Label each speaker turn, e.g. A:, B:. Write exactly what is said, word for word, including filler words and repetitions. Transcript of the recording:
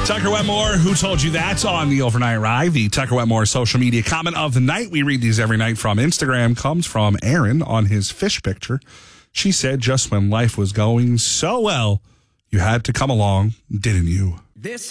A: Tucker Wetmore, who told you that on the Overnight Ride, the Tucker Wetmore social media comment of the night. We read these every night from Instagram. Comes from Aaron on his fish picture. She said, just when life was going so well, you had to come along, didn't you?
B: This